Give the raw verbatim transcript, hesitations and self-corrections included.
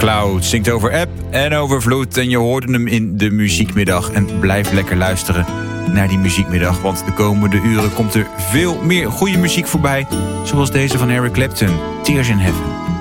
Cloud zingt over app en over vloed. En je hoorde hem in de muziekmiddag. En blijf lekker luisteren naar die muziekmiddag. Want de komende uren komt er veel meer goede muziek voorbij. Zoals deze van Eric Clapton, Tears in Heaven.